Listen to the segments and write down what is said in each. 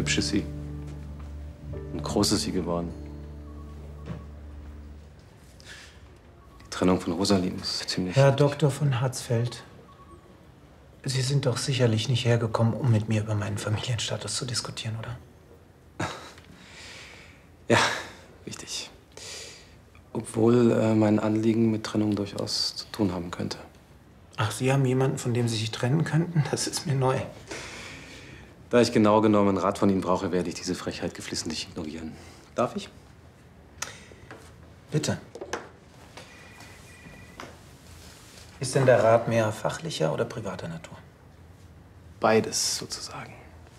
hübsch ist sie. Und groß ist sie geworden. Die Trennung von Rosalind ist ziemlich... Herr Dr. von Hatzfeld, Sie sind doch sicherlich nicht hergekommen, um mit mir über meinen Familienstatus zu diskutieren, oder? Ja, richtig. Obwohl mein Anliegen mit Trennung durchaus zu tun haben könnte. Ach, Sie haben jemanden, von dem Sie sich trennen könnten? Das ist mir neu. Da ich genau genommen einen Rat von Ihnen brauche, werde ich diese Frechheit geflissentlich ignorieren. Darf ich? Bitte. Ist denn der Rat mehr fachlicher oder privater Natur? Beides sozusagen.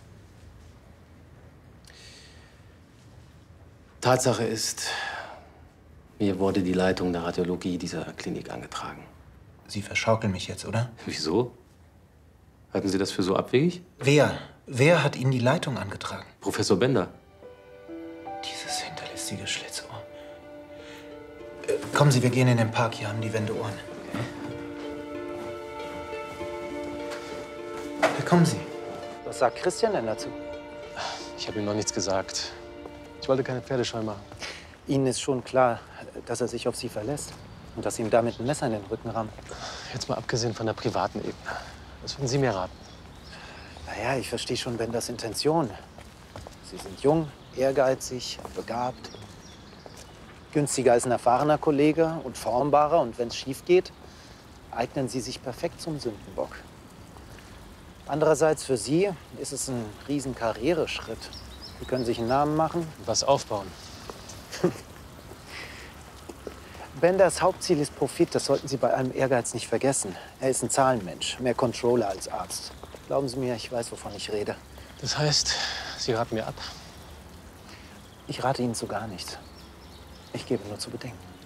Tatsache ist, mir wurde die Leitung der Radiologie dieser Klinik angetragen. Sie verschaukeln mich jetzt, oder? Wieso? Halten Sie das für so abwegig? Wer hat Ihnen die Leitung angetragen? Professor Bender. Dieses hinterlistige Schlitzohr. Kommen Sie, wir gehen in den Park. Hier haben die Wände Ohren. Kommen Sie. Was sagt Christian denn dazu? Ich habe ihm noch nichts gesagt. Ich wollte keine Pferdescheu machen. Ihnen ist schon klar, dass er sich auf Sie verlässt und dass Sie ihm damit ein Messer in den Rücken rammen. Jetzt mal abgesehen von der privaten Ebene. Was würden Sie mir raten? Naja, ich verstehe schon Benders Intention. Sie sind jung, ehrgeizig, begabt. Günstiger als ein erfahrener Kollege und formbarer. Und wenn es schief geht, eignen Sie sich perfekt zum Sündenbock. Andererseits für Sie ist es ein riesen Karriereschritt. Sie können sich einen Namen machen. Und was aufbauen. Benders Hauptziel ist Profit. Das sollten Sie bei allem Ehrgeiz nicht vergessen. Er ist ein Zahlenmensch, mehr Controller als Arzt. Glauben Sie mir, ich weiß, wovon ich rede. Das heißt, Sie raten mir ab? Ich rate Ihnen zu gar nichts. Ich gebe nur zu bedenken.